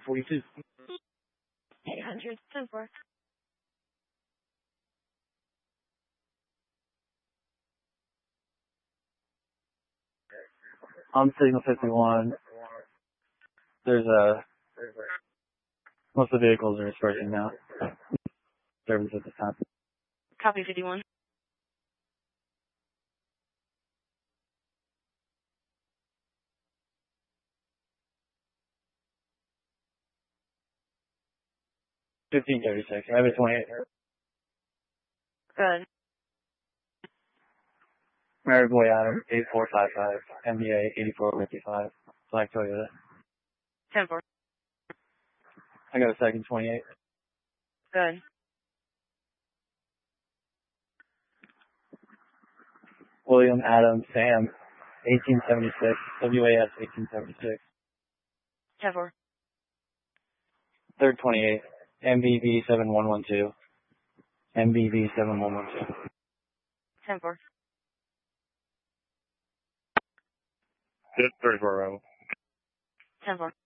42. 800, 10-4. On signal 51, most of the vehicles are dispersing now. Service at this time. Copy 51. $15.36. I have a 28. Good. Mary Boy Adam, 8455, MBA 8455, Black Toyota. 10-4. I got a second 28. Good. William Adam Sam, 1876, WAS 1876. 10-4. Third 28, MBV 7112. MBV 7112. 10-4. Good 34 Rebel. 10-4.